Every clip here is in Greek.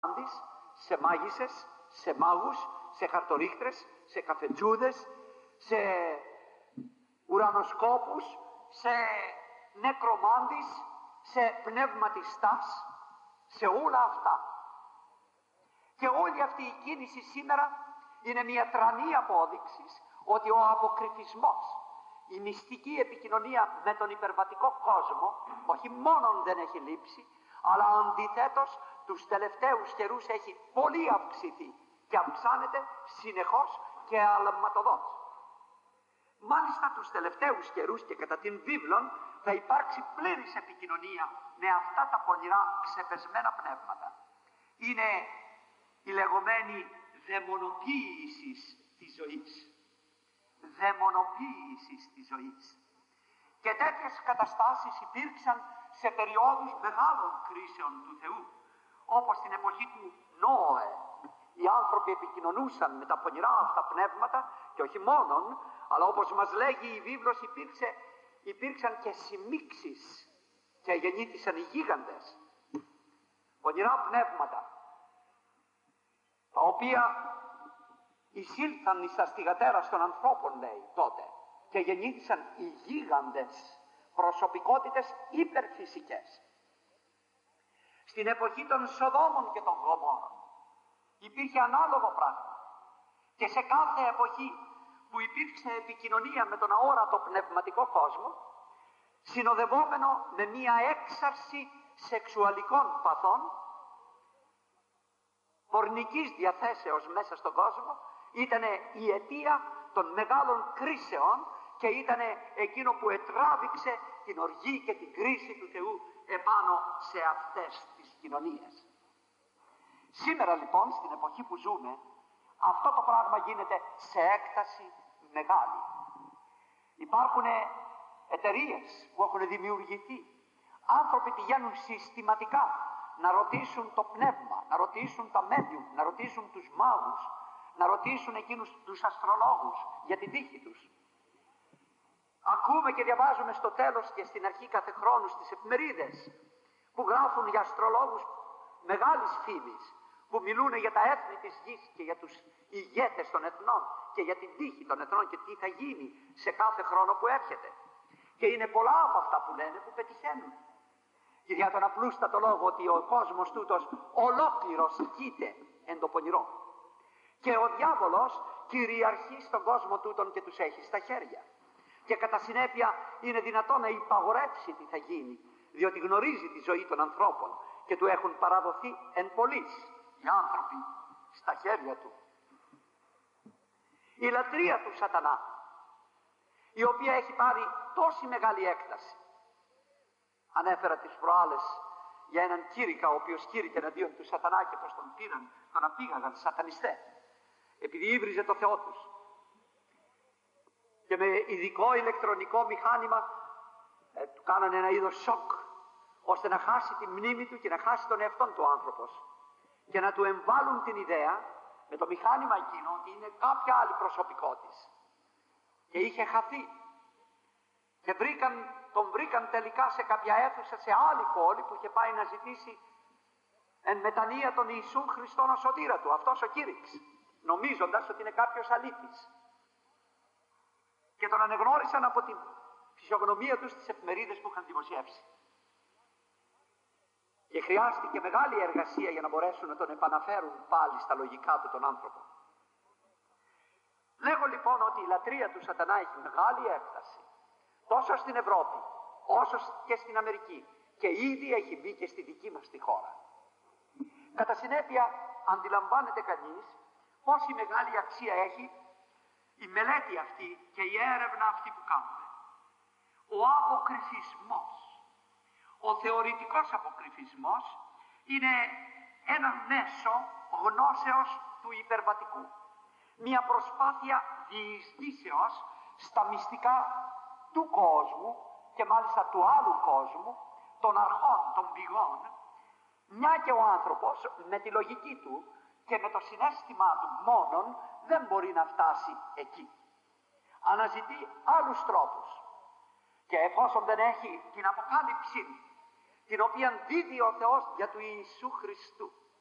σε μάγισσες, σε μάγους, σε χαρτορίχτρες, σε καφετζούδες, σε ουρανοσκόπους, σε νεκρομάντης, σε πνευματιστάς, σε όλα αυτά. Και όλη αυτή η κίνηση σήμερα είναι μια τρανή απόδειξη ότι ο αποκρυφισμός, η μυστική επικοινωνία με τον υπερβατικό κόσμο, όχι μόνον δεν έχει λείψει, αλλά αντιθέτως τους τελευταίους καιρούς έχει πολύ αυξηθεί και αυξάνεται συνεχώς και αλματοδός. Μάλιστα τους τελευταίους καιρούς και κατά την βίβλον θα υπάρξει πλήρης επικοινωνία με αυτά τα πονηρά ξεπεσμένα πνεύματα. Είναι η λεγόμενη δαιμονοποίηση της ζωής. Δαιμονοποίηση της ζωής. Και τέτοιες καταστάσεις υπήρξαν σε περιόδους μεγάλων κρίσεων του Θεού, όπως στην εποχή του Νόε. Οι άνθρωποι επικοινωνούσαν με τα πονηρά αυτά πνεύματα και όχι μόνον, αλλά όπως μας λέγει η βίβλος υπήρξαν και συμμίξεις και γεννήθησαν οι γίγαντες. Πονηρά πνεύματα, τα οποία εισήλθαν εις τα στιγατέρας των ανθρώπων, λέει τότε, και γεννήθησαν οι γίγαντες, προσωπικότητες υπερφυσικές. Στην εποχή των Σοδόμων και των Γομόρων υπήρχε ανάλογο πράγμα. Και σε κάθε εποχή που υπήρξε επικοινωνία με τον αόρατο πνευματικό κόσμο, συνοδευόμενο με μία έξαρση σεξουαλικών παθών, πορνικής διαθέσεως μέσα στον κόσμο, ήταν η αιτία των μεγάλων κρίσεων και ήταν εκείνο που ετράβηξε την οργή και την κρίση του Θεού επάνω σε αυτές τις κοινωνίες. Σήμερα λοιπόν, στην εποχή που ζούμε, αυτό το πράγμα γίνεται σε έκταση μεγάλη. Υπάρχουν εταιρείες που έχουν δημιουργηθεί. Άνθρωποι πηγαίνουν συστηματικά να ρωτήσουν το πνεύμα, να ρωτήσουν τα medium, να ρωτήσουν τους μάγους, να ρωτήσουν εκείνους τους αστρολόγους για την τύχη τους. Ακούμε και διαβάζουμε στο τέλος και στην αρχή κάθε χρόνου στις εφημερίδες που γράφουν για αστρολόγους μεγάλης φήμης, που μιλούν για τα έθνη της γης και για τους ηγέτες των εθνών και για την τύχη των εθνών και τι θα γίνει σε κάθε χρόνο που έρχεται. Και είναι πολλά από αυτά που λένε που πετυχαίνουν. Και για τον απλούστατο λόγο ότι ο κόσμος τούτος ολόκληρος κοίται εν το πονηρό. Και ο διάβολος κυριαρχεί στον κόσμο τούτον και τους έχει στα χέρια. Και κατά συνέπεια είναι δυνατόν να υπαγορεύσει τι θα γίνει, διότι γνωρίζει τη ζωή των ανθρώπων και του έχουν παραδοθεί εν πολλοίς οι άνθρωποι στα χέρια του. Η λατρεία του σατανά, η οποία έχει πάρει τόση μεγάλη έκταση. Ανέφερα τις προάλλες για έναν κήρυκα ο οποίος κήρυκε εναντίον του σατανά και πως τον πήραν, τον απήγαγαν σατανιστέ, επειδή ύβριζε το Θεό τους. Και με ειδικό ηλεκτρονικό μηχάνημα του κάνανε ένα είδος σοκ, ώστε να χάσει τη μνήμη του και να χάσει τον εαυτόν του άνθρωπος. Και να του εμβάλουν την ιδέα με το μηχάνημα εκείνο ότι είναι κάποια άλλη προσωπικότης. Και είχε χαθεί. Και τον βρήκαν τελικά σε κάποια αίθουσα σε άλλη πόλη που είχε πάει να ζητήσει εν μετανία τον Ιησού Χριστόν ο σωτήρα του, αυτός ο κήρυξ, νομίζοντας ότι είναι κάποιος αλήτης. Και τον ανεγνώρισαν από την φυσιογνωμία του στις εφημερίδες που είχαν δημοσιεύσει. Και χρειάστηκε μεγάλη εργασία για να μπορέσουν να τον επαναφέρουν πάλι στα λογικά του τον άνθρωπο. Λέγω λοιπόν ότι η λατρεία του σατανά έχει μεγάλη έκταση, τόσο στην Ευρώπη όσο και στην Αμερική, και ήδη έχει μπει και στη δική μας τη χώρα. Κατά συνέπεια αντιλαμβάνεται κανείς πόση μεγάλη αξία έχει η μελέτη αυτή και η έρευνα αυτή που κάνουμε. Ο αποκρυφισμός, ο θεωρητικός αποκρυφισμός είναι ένα μέσο γνώσεως του υπερβατικού. Μια προσπάθεια διεισδύσεως στα μυστικά του κόσμου και μάλιστα του άλλου κόσμου, των αρχών, των πηγών, μια και ο άνθρωπος με τη λογική του και με το συναίσθημά του μόνον δεν μπορεί να φτάσει εκεί. Αναζητεί άλλους τρόπους. Και εφόσον δεν έχει την αποκάλυψη την οποία δίδει ο Θεός για του Ιησού Χριστού,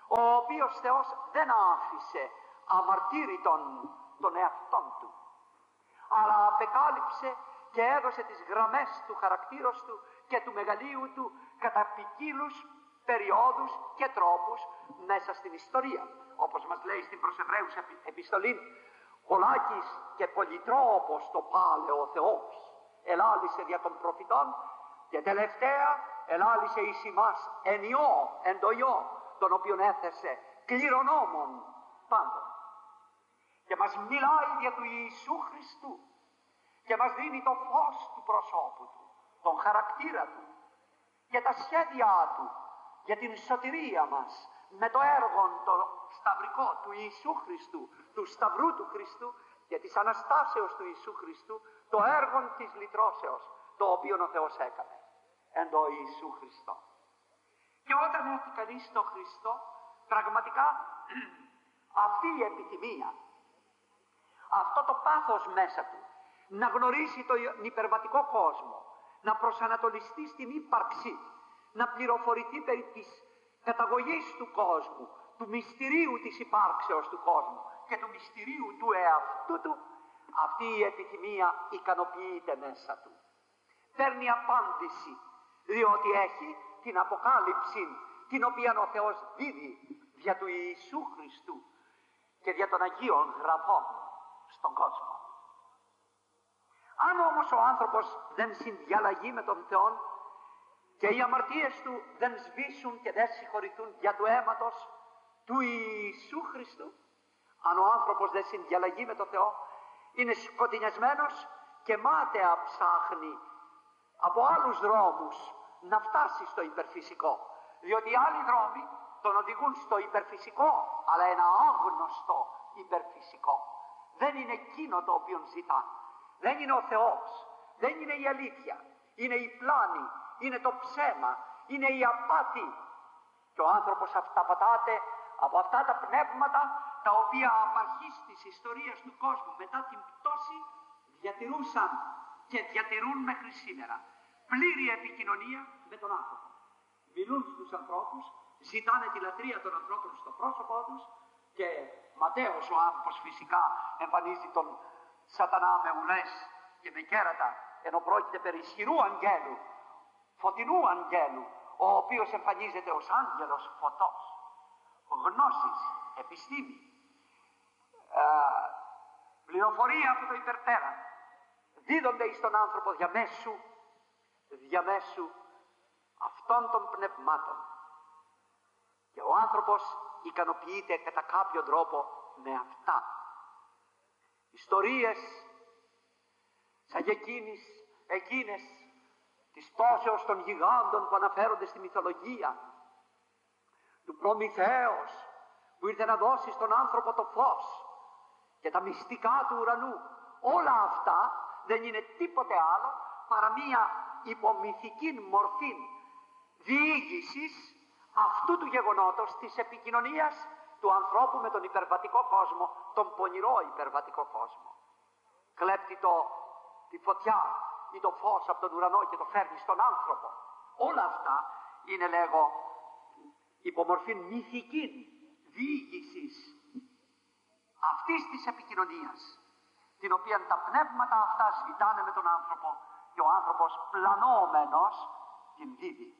ο οποίος Θεός δεν άφησε αμαρτύρητον τον εαυτόν του, αλλά απεκάλυψε και έδωσε τις γραμμές του χαρακτήρος του και του μεγαλείου του κατά ποικίλους περιόδους και τρόπους μέσα στην ιστορία. Όπως μας λέει στην προς Εβραίους επιστολή, «Πολλάκις και πολυτρόπος το πάλε ο Θεός, ελάλησε δια των προφητών και τελευταία ελάλησε εις ημάς εν Υιό, εν το Υιό, τον οποίον έθεσε κληρονόμων πάντων». Και μας μιλάει δια του Ιησού Χριστού και μας δίνει το φως του προσώπου του, τον χαρακτήρα του και τα σχέδιά του για την σωτηρία μας με το έργο το σταυρικό του Ιησού Χριστού, του Σταυρού του Χριστού και της Αναστάσεως του Ιησού Χριστού, το έργο της λυτρώσεως, το οποίο ο Θεός έκανε εν το Ιησού Χριστό. Και όταν έρθει κανείς στο Χριστό, πραγματικά αυτή η επιθυμία, αυτό το πάθος μέσα του, να γνωρίσει τον υπερβατικό κόσμο, να προσανατολιστεί στην ύπαρξη, να πληροφορηθεί περί της καταγωγής του κόσμου, του μυστηρίου της υπάρξεως του κόσμου και του μυστηρίου του εαυτού του, αυτή η επιθυμία ικανοποιείται μέσα του. Παίρνει απάντηση, διότι έχει την αποκάλυψη την οποία ο Θεός δίδει δια του Ιησού Χριστού και δια των Αγίων Γραφών στον κόσμο. Αν όμως ο άνθρωπος δεν συνδιαλλαγεί με τον Θεό και οι αμαρτίες του δεν σβήσουν και δεν συγχωρηθούν για του αίματος του Ιησού Χριστού, αν ο άνθρωπος δεν συνδιαλλαγεί με τον Θεό, είναι σκοτεινιασμένος και μάταια ψάχνει από άλλους δρόμους να φτάσει στο υπερφυσικό, διότι άλλοι δρόμοι τον οδηγούν στο υπερφυσικό, αλλά ένα άγνωστο υπερφυσικό. Δεν είναι εκείνο το οποίο ζητά. Δεν είναι ο Θεός, δεν είναι η αλήθεια, είναι η πλάνη, είναι το ψέμα, είναι η απάτη. Και ο άνθρωπος αυταπατάται από αυτά τα πνεύματα τα οποία απ' αρχής της ιστορίας του κόσμου μετά την πτώση διατηρούσαν και διατηρούν μέχρι σήμερα πλήρη επικοινωνία με τον άνθρωπο. Μιλούν στους ανθρώπους, ζητάνε τη λατρεία των ανθρώπων στο πρόσωπό τους και ματέος ο άνθρωπος φυσικά εμφανίζει τον Σατανά με ουλές και με κέρατα, ενώ πρόκειται περί ισχυρού αγγέλου, φωτεινού αγγέλου, ο οποίος εμφανίζεται ως άγγελος φωτός, γνώσης, επιστήμη, πληροφορία από το υπερπέραν, δίδονται εις τον άνθρωπο διαμέσου αυτών των πνευμάτων. Και ο άνθρωπος ικανοποιείται κατά κάποιο τρόπο με αυτά. Ιστορίες σαν εκείνες της πτώσεως των γιγάντων που αναφέρονται στη μυθολογία, του Προμηθέως που ήρθε να δώσει στον άνθρωπο το φως και τα μυστικά του ουρανού, όλα αυτά δεν είναι τίποτε άλλο παρά μία υπομυθική μορφή διήγησης αυτού του γεγονότος της επικοινωνίας του ανθρώπου με τον υπερβατικό κόσμο, τον πονηρό υπερβατικό κόσμο. Κλέπτει τη φωτιά ή το φως από τον ουρανό και το φέρνει στον άνθρωπο. Όλα αυτά είναι, λέγω, υπομορφή μυθική διήγησης αυτής της επικοινωνίας, την οποία τα πνεύματα αυτά ζητάνε με τον άνθρωπο και ο άνθρωπος πλανόμενος την δίδει.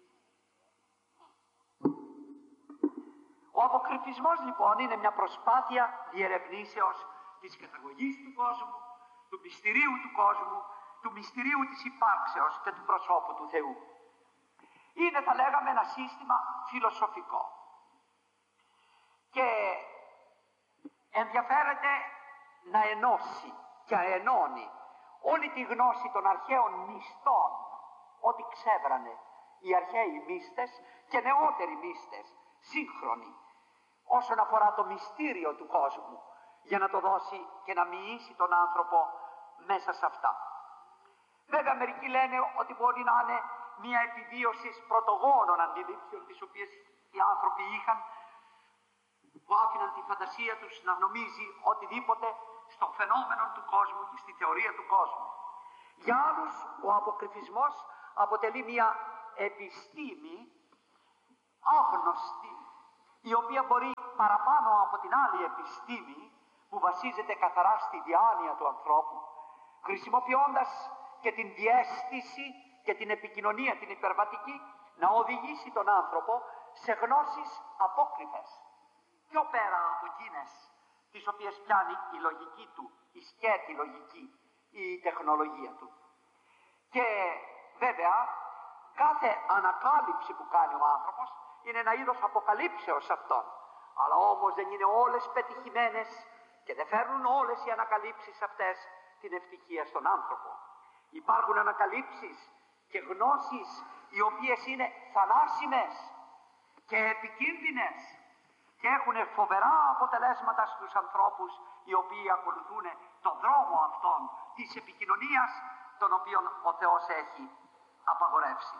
Ο αποκρυφισμός λοιπόν είναι μια προσπάθεια διερευνήσεως της καταγωγής του κόσμου, του μυστηρίου του κόσμου, του μυστηρίου της υπάρξεως και του προσώπου του Θεού. Είναι, θα λέγαμε, ένα σύστημα φιλοσοφικό και ενδιαφέρεται να ενώσει και ενώνει όλη τη γνώση των αρχαίων μυστών, ό,τι ξέβρανε οι αρχαίοι μύστες και νεότεροι μύστες, σύγχρονοι, όσον αφορά το μυστήριο του κόσμου, για να το δώσει και να μοιήσει τον άνθρωπο μέσα σε αυτά. Βέβαια μερικοί λένε ότι μπορεί να είναι μια επιβίωση πρωτογόνων αντιλήψεων τις οποίες οι άνθρωποι είχαν, που άφηναν τη φαντασία τους να νομίζει οτιδήποτε στο φαινόμενο του κόσμου και στη θεωρία του κόσμου. Για άλλους ο αποκρυφισμός αποτελεί μια επιστήμη άγνωστη, η οποία μπορεί παραπάνω από την άλλη επιστήμη που βασίζεται καθαρά στη διάνοια του ανθρώπου, χρησιμοποιώντας και την διαίσθηση και την επικοινωνία την υπερβατική, να οδηγήσει τον άνθρωπο σε γνώσεις απόκριφες, πιο πέρα από εκείνες τις οποίες πιάνει η λογική του, η σκέτη λογική, η τεχνολογία του. Και βέβαια κάθε ανακάλυψη που κάνει ο άνθρωπος είναι ένα είδος αποκαλύψεως σε αυτόν. Αλλά όμως δεν είναι όλες πετυχημένες και δεν φέρνουν όλες οι ανακαλύψεις αυτές την ευτυχία στον άνθρωπο. Υπάρχουν ανακαλύψεις και γνώσεις οι οποίες είναι θανάσιμες και επικίνδυνες και έχουν φοβερά αποτελέσματα στους ανθρώπους οι οποίοι ακολουθούν τον δρόμο αυτόν της επικοινωνίας, τον οποίον ο Θεός έχει απαγορεύσει.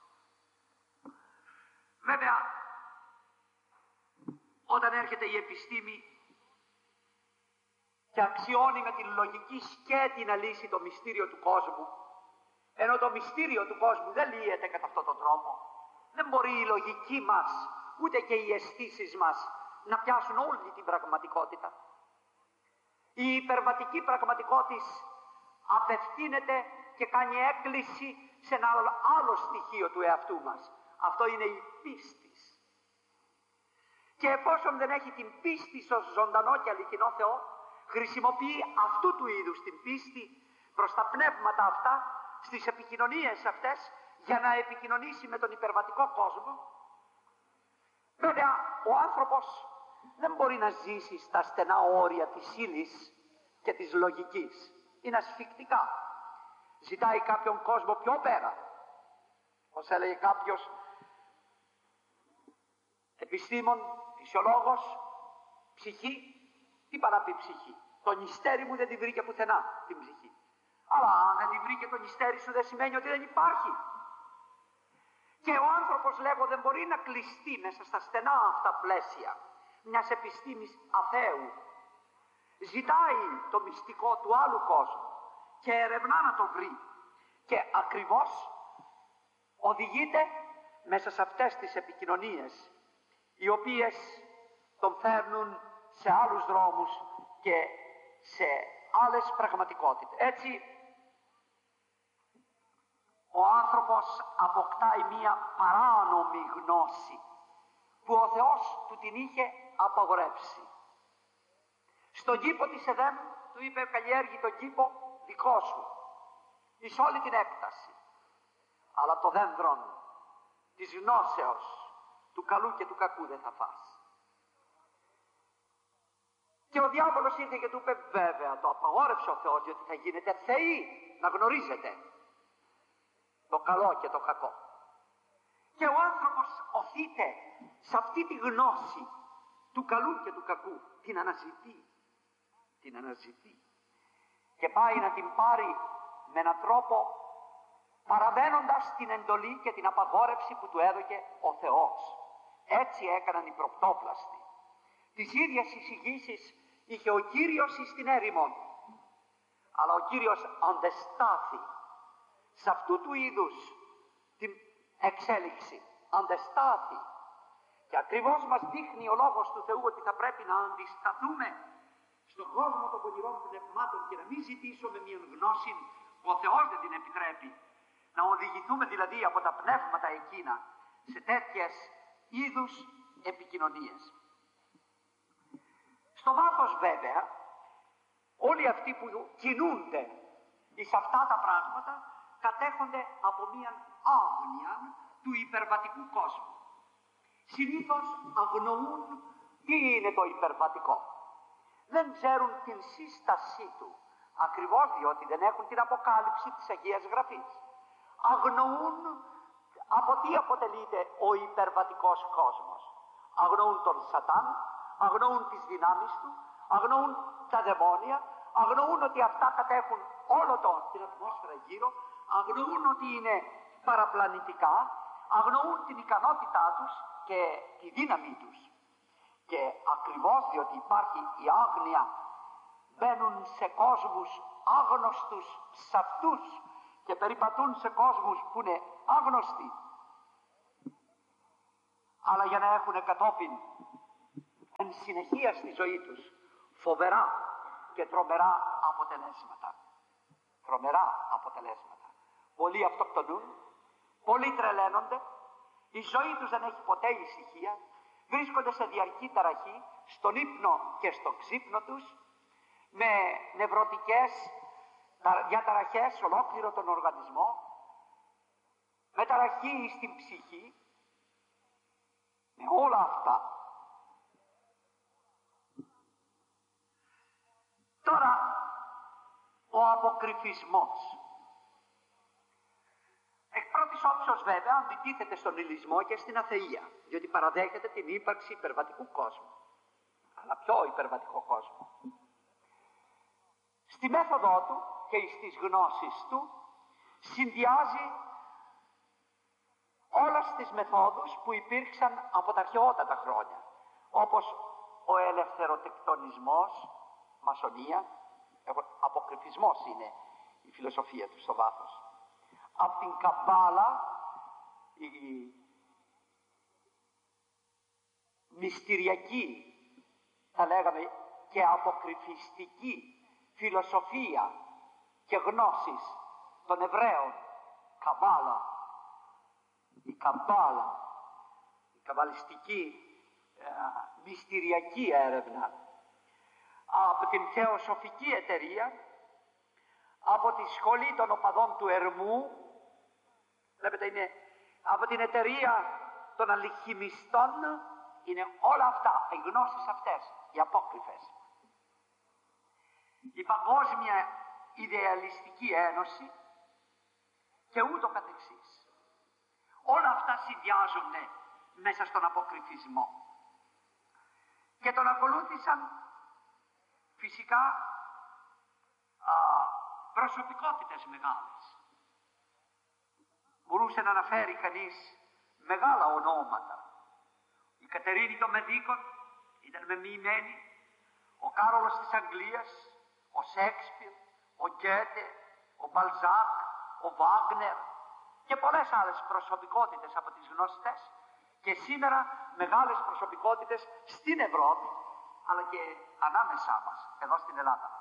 Βέβαια, όταν έρχεται η επιστήμη και αξιώνει με την λογική σκέτη να λύσει το μυστήριο του κόσμου, ενώ το μυστήριο του κόσμου δεν λύεται κατά αυτόν τον τρόπο, δεν μπορεί η λογική μας ούτε και οι αισθήσεις μας να πιάσουν όλη την πραγματικότητα. Η υπερβατική πραγματικότητα απευθύνεται και κάνει έκκληση σε ένα άλλο στοιχείο του εαυτού μας. Αυτό είναι η πίστη. Και εφόσον δεν έχει την πίστη στο ζωντανό και αληθινό Θεό, χρησιμοποιεί αυτού του είδους την πίστη προς τα πνεύματα αυτά, στις επικοινωνίες αυτές, για να επικοινωνήσει με τον υπερβατικό κόσμο. Βέβαια, ο άνθρωπος δεν μπορεί να ζήσει στα στενά όρια της ύλης και της λογικής. Είναι ασφικτικά. Ζητάει κάποιον κόσμο πιο πέρα. Όπως έλεγε κάποιος επιστήμον, φυσιολόγος, ψυχή, τι πάει να πει ψυχή? Το νηστέρι μου δεν την βρήκε πουθενά την ψυχή. Αλλά αν δεν την βρήκε το νηστέρι σου δεν σημαίνει ότι δεν υπάρχει. Και ο άνθρωπος, λέγω, δεν μπορεί να κλειστεί μέσα στα στενά αυτά πλαίσια μιας επιστήμης αθέου. Ζητάει το μυστικό του άλλου κόσμου και ερευνά να το βρει. Και ακριβώς οδηγείται μέσα σε αυτές τις επικοινωνίες, οι οποίες τον φέρνουν σε άλλους δρόμους και σε άλλες πραγματικότητες. Έτσι, ο άνθρωπος αποκτάει μία παράνομη γνώση που ο Θεός του την είχε απαγορεύσει. Στον κήπο της Εδέμ του είπε: καλλιέργει τον κήπο δικό σου, εις όλη την έκταση, αλλά το δένδρον της γνώσεως του καλού και του κακού δεν θα φας. Και ο διάβολος ήρθε και του είπε: βέβαια το απαγόρευσε ο Θεός, διότι θα γίνετε θεοί, να γνωρίζετε το καλό και το κακό. Και ο άνθρωπος οθείται σε αυτή τη γνώση του καλού και του κακού, την αναζητεί. Την αναζητεί και πάει να την πάρει με έναν τρόπο παραβαίνοντας την εντολή και την απαγόρευση που του έδωκε ο Θεός. Έτσι έκαναν οι προπτόπλαστοι. Τις ίδιες εισηγήσεις είχε ο Κύριος εις την έρημον, αλλά ο Κύριος αντεστάθη σε αυτού του είδους την εξέλιξη. Αντεστάθη. Και ακριβώς μας δείχνει ο Λόγος του Θεού ότι θα πρέπει να αντισταθούμε στον κόσμο των πονηρών πνευμάτων και να μην ζητήσουμε μια γνώση που ο Θεός δεν την επιτρέπει. Να οδηγηθούμε δηλαδή από τα πνεύματα εκείνα σε τέτοιες είδους επικοινωνίες. Στο βάθος βέβαια, όλοι αυτοί που κινούνται εις αυτά τα πράγματα κατέχονται από μίαν άγνοια του υπερβατικού κόσμου. Συνήθως αγνοούν τι είναι το υπερβατικό. Δεν ξέρουν την σύστασή του, ακριβώς διότι δεν έχουν την αποκάλυψη της Αγίας Γραφής. Αγνοούν από τι αποτελείται ο υπερβατικός κόσμος. Αγνοούν τον Σατάν, αγνοούν τις δυνάμεις του, αγνοούν τα δαιμόνια, αγνοούν ότι αυτά κατέχουν όλο την ατμόσφαιρα γύρω, αγνοούν ότι είναι παραπλανητικά, αγνοούν την ικανότητά τους και τη δύναμή τους. Και ακριβώς διότι υπάρχει η άγνοια, μπαίνουν σε κόσμους άγνωστους σε αυτούς και περιπατούν σε κόσμους που είναι άγνωστοι. Αλλά για να έχουν κατόπιν εν συνεχεία στη ζωή τους φοβερά και τρομερά αποτελέσματα. Τρομερά αποτελέσματα. Πολλοί αυτοκτονούν, πολλοί τρελαίνονται, η ζωή τους δεν έχει ποτέ ησυχία, βρίσκονται σε διαρκή ταραχή, στον ύπνο και στον ξύπνο τους, με νευρωτικές διαταραχές ολόκληρο τον οργανισμό, με ταραχή στην ψυχή, με όλα αυτά. Τώρα, ο αποκρυφισμός. Εκ πρώτης όψεως βέβαια αντιτίθεται στον υλισμό και στην αθεία, διότι παραδέχεται την ύπαρξη υπερβατικού κόσμου. Αλλά ποιο υπερβατικό κόσμο? Στη μέθοδό του και στις γνώσεις του συνδυάζει όλες τις μεθόδους που υπήρξαν από τα αρχαιότατα χρόνια, όπως ο ελευθεροτεκτονισμός, μασονία, αποκρυφισμός είναι η φιλοσοφία του στο βάθος. Από την Καμπάλα, η μυστηριακή, θα λέγαμε, και αποκρυφιστική φιλοσοφία και γνώσεις των Εβραίων, Καμπάλα, η Καμπάλα, η καμπαλιστική μυστηριακή έρευνα, από την θεοσοφική εταιρεία, από τη σχολή των οπαδών του Ερμού, βλέπετε είναι από την εταιρεία των αλχημιστών, είναι όλα αυτά, οι γνώσεις αυτές, οι απόκριφες. Η Παγκόσμια Ιδεαλιστική Ένωση και ούτω καθεξής. Όλα αυτά συνδυάζονται μέσα στον αποκρυφισμό. Και τον ακολούθησαν φυσικά προσωπικότητες μεγάλες. Μπορούσε να αναφέρει κανείς μεγάλα ονόματα. Η Κατερίνη των Μεδίκων ήταν μεμοιημένη, ο Κάρολος της Αγγλίας, ο Σέξπιρ, ο Γκέτε, ο Μπαλζάκ, ο Βάγνερ και πολλές άλλες προσωπικότητες από τις γνωστές και σήμερα μεγάλες προσωπικότητες στην Ευρώπη αλλά και ανάμεσά μας, εδώ στην Ελλάδα.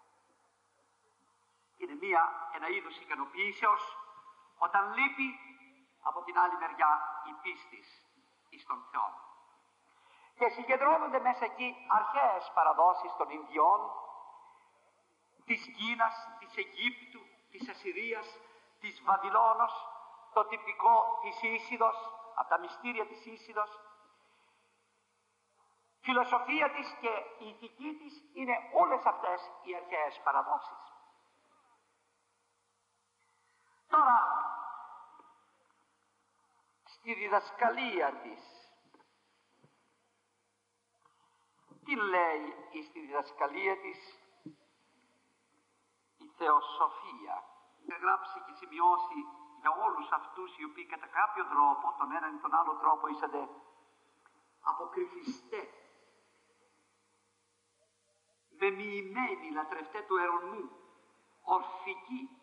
Είναι ένα είδος ικανοποίησεως όταν λείπει από την άλλη μεριά η πίστης εις τον Θεό. Και συγκεντρώνονται μέσα εκεί αρχαίες παραδόσεις των Ινδιών, της Κίνας, της Αιγύπτου, της Ασσυρίας, της Βαβυλώνος, το τυπικό της Ίσιδος, από τα μυστήρια της Ίσιδος. Φιλοσοφία της και η ηθική της είναι όλες αυτές οι αρχαίες παραδόσεις. Τώρα, στη διδασκαλία της, τι λέει στη διδασκαλία της η Θεοσοφία? Γράψει και σημειώσει για όλους αυτούς οι οποίοι κατά κάποιο τρόπο, τον έναν ή τον άλλο τρόπο, είσατε αποκρυφιστέ, μεμοιημένοι λατρευτέ του αιρωνμού, ορφικοί,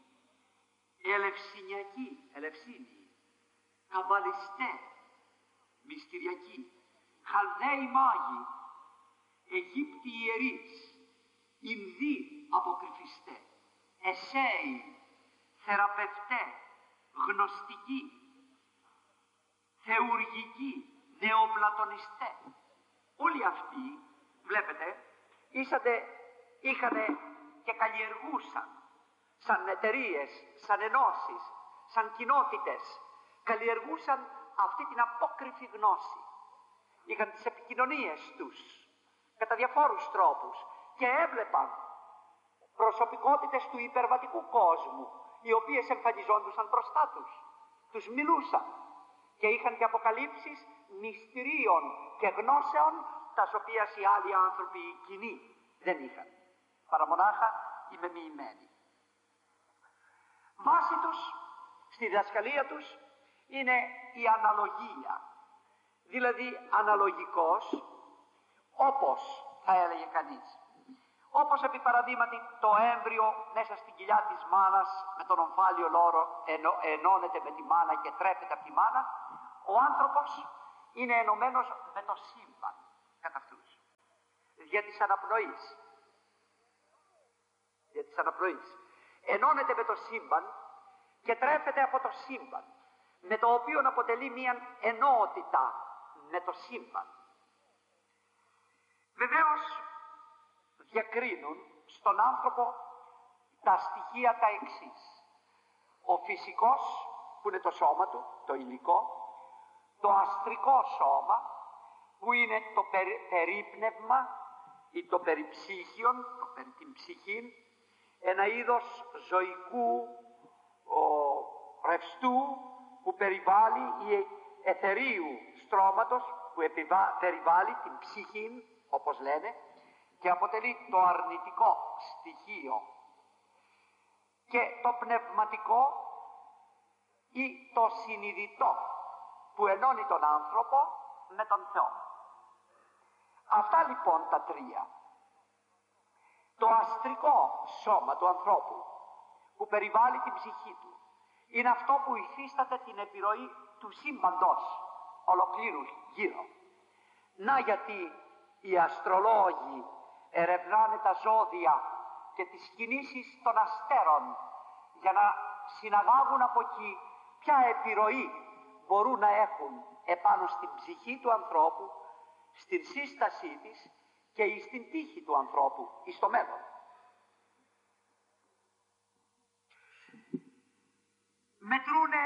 ελευσίνοι, καμπαλιστέ, μυστηριακοί, Χαλδαίοι μάγοι, Αιγύπτιοι ιερείς, Ινδοί αποκρυφιστέ, Εσέοι, θεραπευτέ, γνωστικοί, θεουργικοί, νεοπλατωνιστέ. Όλοι αυτοί, βλέπετε, είχαν και καλλιεργούσαν σαν εταιρείες, σαν ενώσεις, σαν κοινότητες, καλλιεργούσαν αυτή την απόκρυφη γνώση. Είχαν τις επικοινωνίες τους κατά διαφόρους τρόπους και έβλεπαν προσωπικότητες του υπερβατικού κόσμου, οι οποίες εμφανιζόντουσαν μπροστά τους. Τους μιλούσαν και είχαν και αποκαλύψεις μυστηρίων και γνώσεων, τα οποία οι άλλοι άνθρωποι οι κοινοί δεν είχαν, παρά μονάχα οι μεμοιημένοι. Βάση τους, στη διδασκαλία τους, είναι η αναλογία. Δηλαδή αναλογικός, όπως θα έλεγε κανείς. Όπως επί παραδείγματι το έμβριο μέσα στην κοιλιά της μάνας με τον ομφάλιο λόρο ενώνεται με τη μάνα και τρέφεται από τη μάνα, ο άνθρωπος είναι ενωμένος με το σύμπαν κατά αυτούς. για της αναπνοής. Για της αναπνοής. Ενώνεται με το σύμπαν και τρέφεται από το σύμπαν, με το οποίο αποτελεί μια ενότητα με το σύμπαν. Βεβαίως διακρίνουν στον άνθρωπο τα στοιχεία τα εξής. Ο φυσικός, που είναι το σώμα του, το υλικό, το αστρικό σώμα, που είναι το περίπνευμα ή το περιψύχιον, την ψυχή, ένα είδος ζωικού ρευστού που περιβάλλει ή αιθερίου στρώματος που περιβάλλει την ψυχή, όπως λένε, και αποτελεί το αρνητικό στοιχείο. Και το πνευματικό ή το συνειδητό που ενώνει τον άνθρωπο με τον Θεό. Αυτά λοιπόν τα τρία. Το αστρικό σώμα του ανθρώπου που περιβάλλει την ψυχή του είναι αυτό που υφίσταται την επιρροή του σύμπαντος ολοκλήρου γύρω. Να γιατί οι αστρολόγοι ερευνάνε τα ζώδια και τις κινήσεις των αστέρων για να συναγάγουν από εκεί ποια επιρροή μπορούν να έχουν επάνω στην ψυχή του ανθρώπου, στην σύστασή της και στην τύχη του ανθρώπου εις το μέλλον. Μετρούνε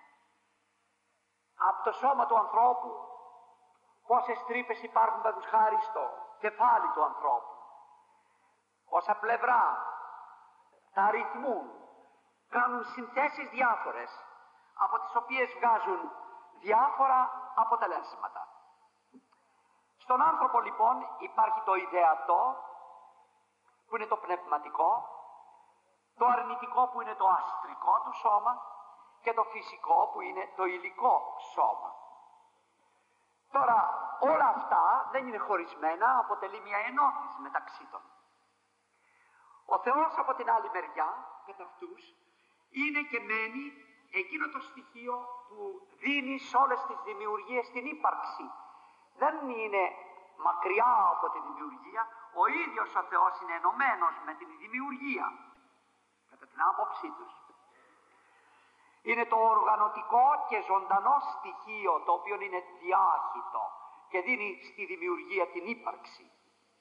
από το σώμα του ανθρώπου πόσες τρύπες υπάρχουν παραδείγματος χάρη στο κεφάλι του ανθρώπου, πόσα πλευρά, τα αριθμούν, κάνουν συνθέσεις διάφορες από τις οποίες βγάζουν διάφορα αποτελέσματα. Στον άνθρωπο λοιπόν υπάρχει το ιδεατό που είναι το πνευματικό, το αρνητικό που είναι το αστρικό του σώμα και το φυσικό που είναι το υλικό σώμα. Τώρα όλα αυτά δεν είναι χωρισμένα, αποτελεί μια ενότηση μεταξύ των. Ο Θεός από την άλλη μεριά, κατά αυτούς, είναι και μένει εκείνο το στοιχείο που δίνει σε όλες τις δημιουργίες την ύπαρξη. Δεν είναι μακριά από τη δημιουργία, ο ίδιος ο Θεός είναι ενωμένος με την δημιουργία, κατά την άποψή τους. Είναι το οργανωτικό και ζωντανό στοιχείο το οποίο είναι διάχυτο και δίνει στη δημιουργία την ύπαρξη.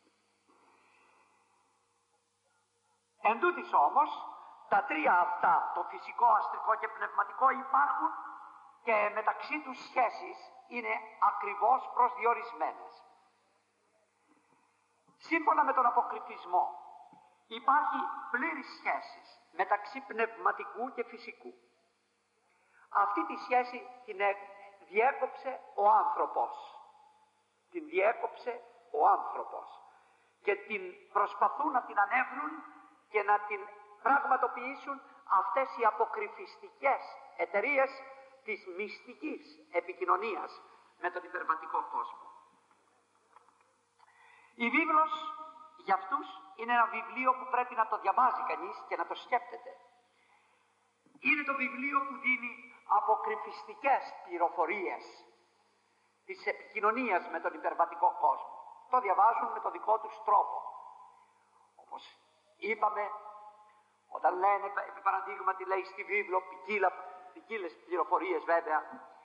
Εν τούτοις όμως, τα τρία αυτά, το φυσικό, αστρικό και πνευματικό, υπάρχουν και μεταξύ τους σχέσεις είναι ακριβώς προσδιορισμένες. Σύμφωνα με τον αποκρυφισμό, υπάρχει πλήρης σχέση μεταξύ πνευματικού και φυσικού. Αυτή τη σχέση την διέκοψε ο άνθρωπος. Την διέκοψε ο άνθρωπος και την προσπαθούν να την ανέβρουν και να την πραγματοποιήσουν αυτές οι αποκρυφιστικές εταιρείες της μυστικής επικοινωνίας με τον υπερβατικό κόσμο. Η βίβλος για αυτούς είναι ένα βιβλίο που πρέπει να το διαβάζει κανείς και να το σκέπτεται. Είναι το βιβλίο που δίνει αποκρυφιστικές πληροφορίες της επικοινωνίας με τον υπερβατικό κόσμο. Το διαβάζουν με το δικό τους τρόπο. Όπως είπαμε, όταν λένε, επί παραδείγματι λέει στη βίβλο ποικίλες πληροφορίες βέβαια,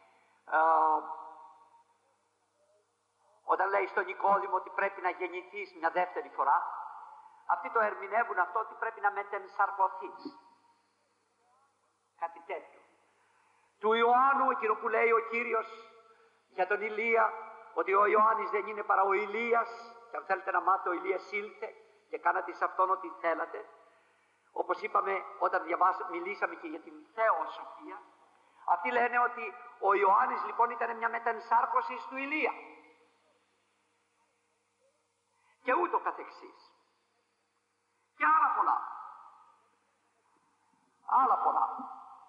όταν λέει στον Νικόδημο ότι πρέπει να γεννηθείς μια δεύτερη φορά, αυτοί το ερμηνεύουν αυτό ότι πρέπει να μετενσαρκωθείς. Κάτι τέτοιο. Του Ιωάννου, εκείνο που λέει ο Κύριος για τον Ηλία, ότι ο Ιωάννης δεν είναι παρά ο Ηλίας, και αν θέλετε να μάθετε ο Ηλίας ήλθε και κάνατε σε αυτόν ό,τι θέλατε. Όπως είπαμε όταν μιλήσαμε και για την θεοσοφία, αυτοί λένε ότι ο Ιωάννης λοιπόν ήταν μια μετενσάρκωση του Ηλία. Και ούτω καθεξής. Και άλλα πολλά. Άλλα πολλά.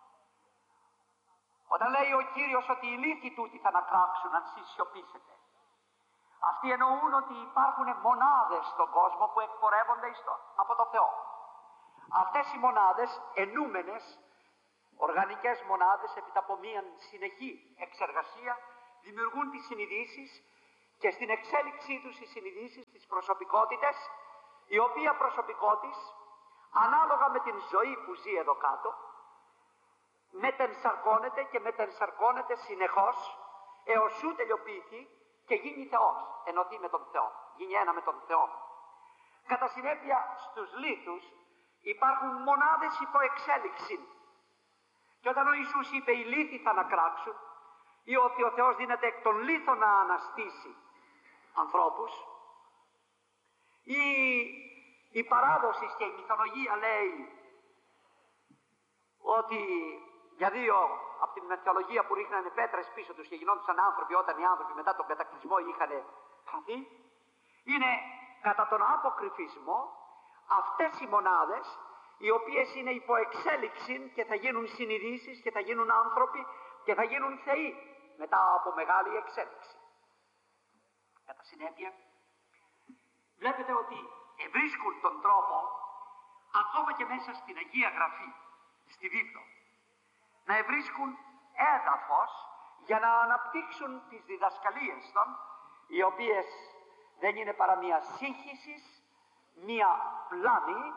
Όταν λέει ο Κύριος ότι οι λύθοι τούτοι θα ανακράξουν αν σιωπήσετε, αυτοί εννοούν ότι υπάρχουν μονάδες στον κόσμο που εκπορεύονται από το Θεό. Αυτές οι μονάδες, ενούμενες, οργανικές μονάδες, έπειτα από μία συνεχή εξεργασία, δημιουργούν τις συνειδήσεις και στην εξέλιξή τους οι συνειδήσεις, τις προσωπικότητες, η οποία προσωπικότης, ανάλογα με την ζωή που ζει εδώ κάτω, μετενσαρκώνεται και μετενσαρκώνεται συνεχώς έως ού τελειοποιηθεί και γίνει Θεός, ενωθεί με τον Θεό, γίνει ένα με τον Θεό. Κατά συνέπεια στους λίθους υπάρχουν μονάδες υποεξέλιξη. Και όταν ο Ιησούς είπε οι λίθοι θα ανακράξουν, ή ότι ο Θεός δίνεται εκ των λίθων να αναστήσει ανθρώπους, η παράδοση και η μυθολογία λέει ότι για δύο από την μυθολογία που ρίχνανε πέτρες πίσω τους και γινόντουσαν άνθρωποι όταν οι άνθρωποι μετά τον κατακλυσμό είχαν χαθεί, είναι κατά τον αποκρυφισμό αυτές οι μονάδες οι οποίες είναι υποεξέλιξη και θα γίνουν συνειδήσεις και θα γίνουν άνθρωποι και θα γίνουν θεοί μετά από μεγάλη εξέλιξη. Κατά συνέπεια βλέπετε ότι βρίσκουν τον τρόπο ακόμα και μέσα στην Αγία Γραφή, στη Βίβλο, να ευρίσκουν έδαφος για να αναπτύξουν τις διδασκαλίες των, οι οποίες δεν είναι παρά μια σύγχυση, μια πλάνη.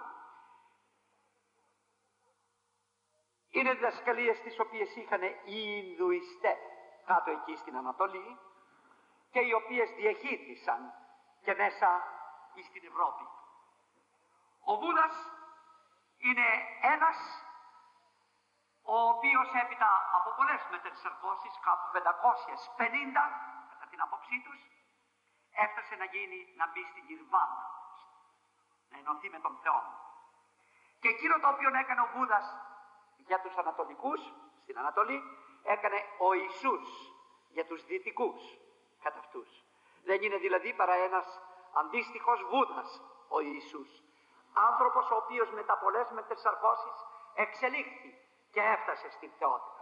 Είναι διδασκαλίες τις οποίες είχαν οι Ινδουιστές κάτω εκεί στην Ανατολή και οι οποίες διαχείρισαν και μέσα στην Ευρώπη. Ο Βούδας είναι ένας ο οποίος έπειτα από πολλές μετενσαρκώσεις, κάπου 550 κατά την άποψή τους, έφτασε να μπει στην Νιρβάνα, να ενωθεί με τον Θεό. Και εκείνο το οποίο έκανε ο Βούδας για τους Ανατολικούς, στην Ανατολή, έκανε ο Ιησούς για τους Δυτικούς κατά αυτούς. Δεν είναι δηλαδή παρά ένας αντίστοιχος Βούδας ο Ιησούς. Άνθρωπος ο οποίος μετά πολλές μετενσαρκώσεις εξελίχθη και έφτασε στην θεότητα.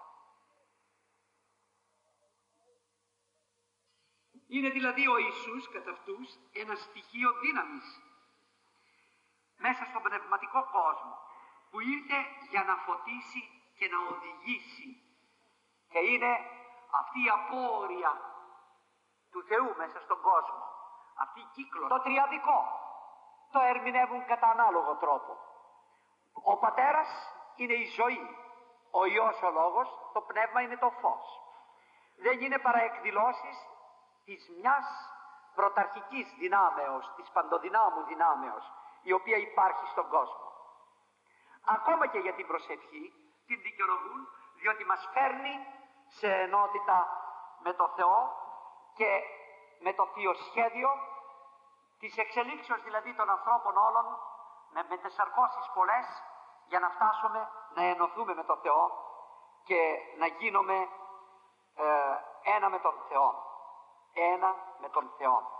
Είναι δηλαδή ο Ιησούς κατά αυτούς ένα στοιχείο δύναμης μέσα στον πνευματικό κόσμο που ήρθε για να φωτίσει και να οδηγήσει και είναι αυτή η απόρρεια του Θεού μέσα στον κόσμο, αυτή η κύκλος. Το τριαδικό το ερμηνεύουν κατά ανάλογο τρόπο. Ο Πατέρας είναι η ζωή, ο Υιός ο Λόγος, το Πνεύμα είναι το φως. Δεν είναι παρά εκδηλώσεις της μιας πρωταρχικής δυνάμεως, της παντοδυνάμου δυνάμεως, η οποία υπάρχει στον κόσμο. Ακόμα και για την προσευχή την δικαιολογούν, διότι μας φέρνει σε ενότητα με το Θεό και με το Θείο Σχέδιο της εξελίξεως δηλαδή των ανθρώπων όλων, με μετεσαρκώσεις πολλές, για να φτάσουμε να ενωθούμε με τον Θεό και να γίνουμε ένα με τον Θεό. Ένα με τον Θεό.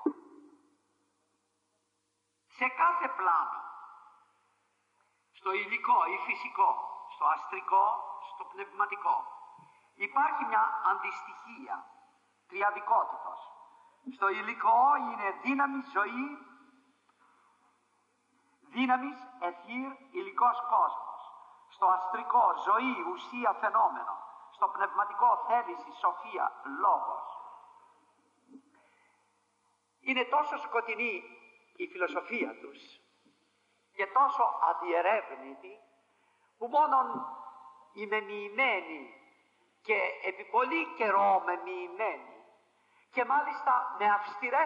Σε κάθε πλάνο, στο υλικό ή φυσικό, στο αστρικό, στο πνευματικό, υπάρχει μια αντιστοιχία τριαδικότητος. Στο υλικό είναι δύναμη, ζωή, δύναμης, αιθήρ, υλικός κόσμος. Στο αστρικό, ζωή, ουσία, φαινόμενο. Στο πνευματικό, θέληση, σοφία, λόγος. Είναι τόσο σκοτεινή η φιλοσοφία τους και τόσο αδιερεύνητη που μόνον οι μεμοιημένοι και επί πολύ καιρό μεμοιημένοι και μάλιστα με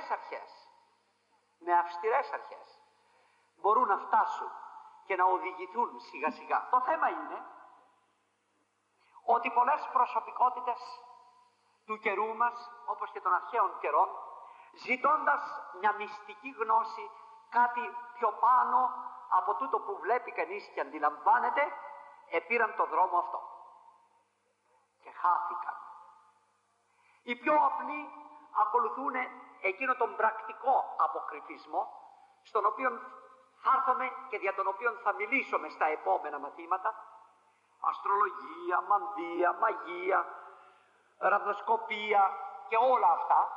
αυστηρές αρχές μπορούν να φτάσουν και να οδηγηθούν σιγά σιγά. Το θέμα είναι ότι πολλές προσωπικότητες του καιρού μας, όπως και των αρχαίων καιρών, ζητώντας μια μυστική γνώση, κάτι πιο πάνω από τούτο που βλέπει κανείς και αντιλαμβάνεται, επήραν το δρόμο αυτό και χάθηκαν. Οι πιο απλοί ακολουθούν εκείνο τον πρακτικό αποκρυφισμό, στον οποίο θα έρθουμε και για τον οποίο θα μιλήσουμε στα επόμενα μαθήματα. Αστρολογία, μανδύα, μαγεία, ραδοσκοπία και όλα αυτά,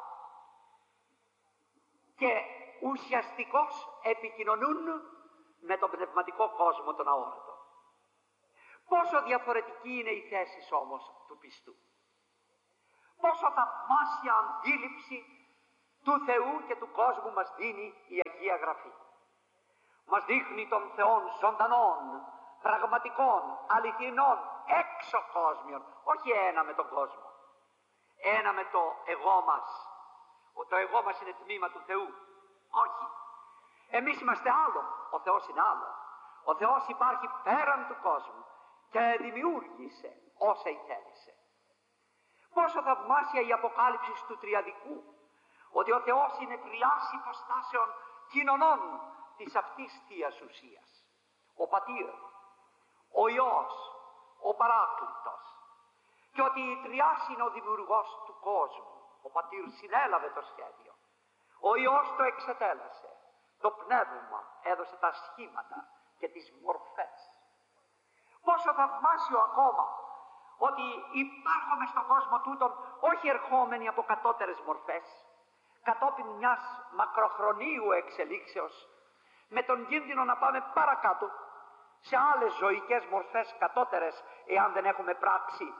και ουσιαστικώς επικοινωνούν με τον πνευματικό κόσμο τον αόρατο. Πόσο διαφορετική είναι η θέση όμως του πιστού. Πόσο θαυμάσια αντίληψη του Θεού και του κόσμου μας δίνει η Αγία Γραφή. Μας δείχνει τον Θεόν ζωντανών, πραγματικών, αληθινών, έξω κόσμιων, όχι ένα με τον κόσμο. Ένα με το εγώ μας. Το εγώ μας είναι τμήμα του Θεού. Όχι. Εμείς είμαστε άλλο. Ο Θεός είναι άλλο. Ο Θεός υπάρχει πέραν του κόσμου και δημιούργησε όσα ηθέλησε. Πόσο θαυμάσια η αποκάλυψη του τριαδικού, ότι ο Θεός είναι τριάς υποστάσεων κοινωνών της αυτής θείας ουσίας. Ο Πατήρ, ο Υιός, ο Παράκλητος. Και ότι η τριάς είναι ο δημιουργός του κόσμου. Ο Πατήρ συνέλαβε το σχέδιο. Ο Υιός το εξετέλασε. Το Πνεύμα έδωσε τα σχήματα και τις μορφές. Πόσο θαυμάσιο ακόμα ότι υπάρχουμε στον κόσμο τούτον όχι ερχόμενοι από κατώτερες μορφές, κατόπιν μιας μακροχρονίου εξελίξεως, με τον κίνδυνο να πάμε παρακάτω σε άλλες ζωικές μορφές κατώτερες, εάν δεν έχουμε πράξει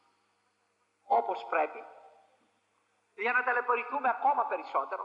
όπως πρέπει, για να ταλαιπωρηθούμε ακόμα περισσότερο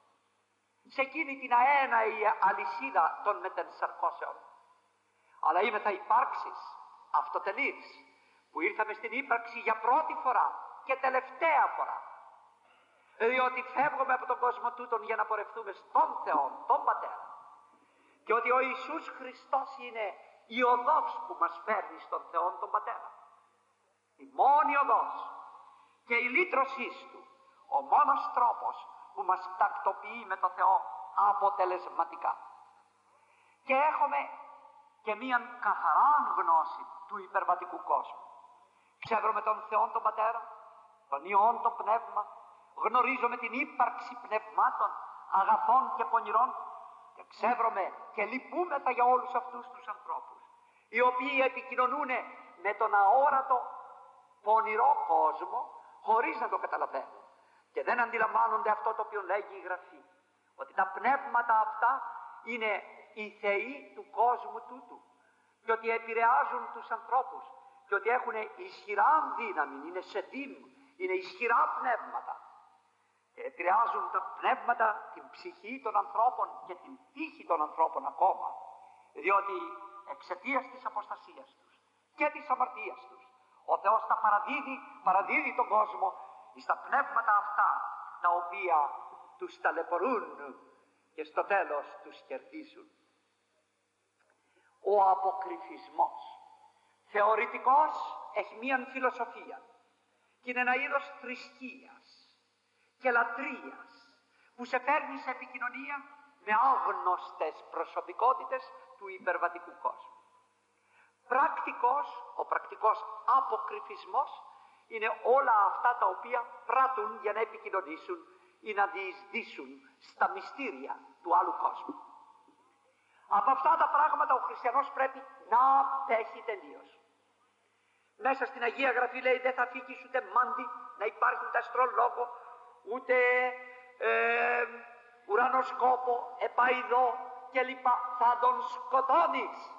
σε εκείνη την αέναη αλυσίδα των μετενσαρκώσεων. Αλλά είμαι θα υπάρξεις αυτοτελείς, που ήρθαμε στην ύπαρξη για πρώτη φορά και τελευταία φορά, διότι φεύγουμε από τον κόσμο τούτον για να πορευτούμε στον Θεό, τον Πατέρα, και ότι ο Ιησούς Χριστός είναι η οδός που μας φέρνει στον Θεό τον Πατέρα, η μόνη οδός και η λύτρωσή Του, ο μόνος τρόπος που μας τακτοποιεί με το Θεό αποτελεσματικά. Και έχουμε και μίαν καθαρά γνώση του υπερβατικού κόσμου. Ξέρουμε τον Θεό τον Πατέρα, τον Υιόν το Πνεύμα, γνωρίζουμε την ύπαρξη πνευμάτων, αγαθών και πονηρών, και ξέρουμε και λυπούμεθα για όλους αυτούς τους ανθρώπους, οι οποίοι επικοινωνούν με τον αόρατο πονηρό κόσμο χωρίς να το καταλαβαίνουν και δεν αντιλαμβάνονται αυτό το οποίο λέγει η Γραφή, ότι τα πνεύματα αυτά είναι οι θεοί του κόσμου τούτου και ότι επηρεάζουν τους ανθρώπους και ότι έχουν ισχυρά δύναμη, είναι σεντήμ, είναι ισχυρά πνεύματα και επηρεάζουν τα πνεύματα, την ψυχή των ανθρώπων και την τύχη των ανθρώπων ακόμα, διότι εξαιτίας της αποστασίας τους και της αμαρτίας τους ο Θεός τα παραδίδει τον κόσμο στα πνεύματα αυτά, τα οποία τους ταλαιπωρούν και στο τέλος τους κερδίζουν. Ο αποκρυφισμός θεωρητικός έχει μίαν φιλοσοφία και είναι ένα είδος θρησκείας και λατρείας που σε φέρνει σε επικοινωνία με άγνωστες προσωπικότητες του υπερβατικού κόσμου. Ο πρακτικός αποκρυφισμός είναι όλα αυτά τα οποία πράττουν για να επικοινωνήσουν ή να διεισδύσουν στα μυστήρια του άλλου κόσμου. Από αυτά τα πράγματα ο χριστιανός πρέπει να απέχει τελείως. Μέσα στην Αγία Γραφή λέει δεν θα φύγεις ούτε μάντι να υπάρχει ούτε αστρολόγο, ούτε ουρανοσκόπο, επαϊδό κλπ. Θα τον σκοτώνεις.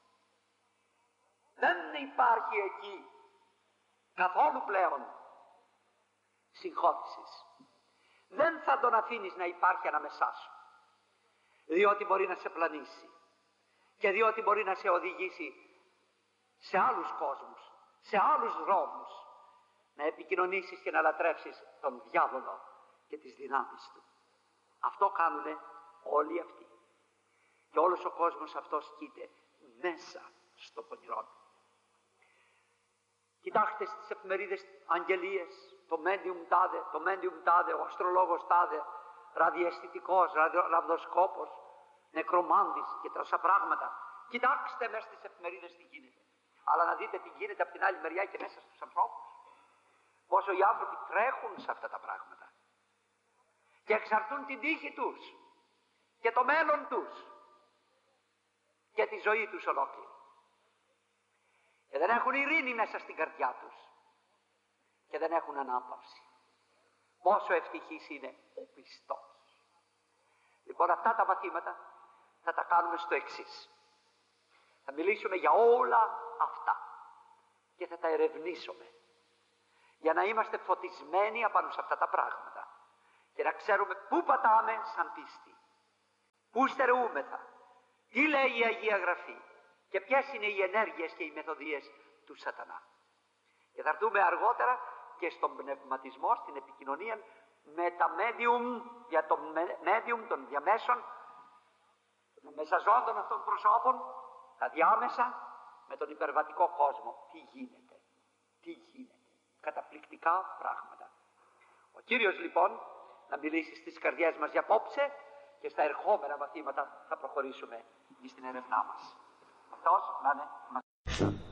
Δεν υπάρχει εκεί καθόλου πλέον συγχώρησης. Δεν θα τον αφήνεις να υπάρχει ανάμεσά σου, διότι μπορεί να σε πλανήσει και διότι μπορεί να σε οδηγήσει σε άλλους κόσμους, σε άλλους δρόμους, να επικοινωνήσεις και να λατρεύσεις τον διάβολο και τις δυνάμεις του. Αυτό κάνουνε όλοι αυτοί και όλος ο κόσμος αυτός κοίται μέσα στο πονηρό του. Κοιτάξτε στις εφημερίδες αγγελίες, το medium τάδε, ο αστρολόγος τάδε, ραδιαισθητικός, ραβδοσκόπος, νεκρομάντης και τόσα πράγματα. Κοιτάξτε μέσα στις εφημερίδες τι γίνεται. Αλλά να δείτε τι γίνεται από την άλλη μεριά και μέσα στους ανθρώπους. Πόσο οι άνθρωποι τρέχουν σε αυτά τα πράγματα και εξαρτούν την τύχη τους και το μέλλον τους και τη ζωή τους ολόκληρη. Και δεν έχουν ειρήνη μέσα στην καρδιά τους και δεν έχουν ανάπαυση. Πόσο ευτυχής είναι ο πιστός. Λοιπόν, αυτά τα μαθήματα θα τα κάνουμε στο εξής. Θα μιλήσουμε για όλα αυτά και θα τα ερευνήσουμε για να είμαστε φωτισμένοι απάνω σε αυτά τα πράγματα και να ξέρουμε πού πατάμε σαν πίστη, πού στερεούμεθα, τι λέει η Αγία Γραφή και ποιες είναι οι ενέργειες και οι μεθοδίες του σατανά. Και θα έρθουμε αργότερα και στον πνευματισμό, στην επικοινωνία με τα medium, για το medium των διαμέσων, των μεσαζόντων αυτών προσώπων, τα διάμεσα, με τον υπερβατικό κόσμο. Τι γίνεται, τι γίνεται. Καταπληκτικά πράγματα. Ο Κύριος λοιπόν να μιλήσει στις καρδιές μας για απόψε και στα ερχόμενα μαθήματα θα προχωρήσουμε στην έρευνά μας. Αυτός να είναι μαζί.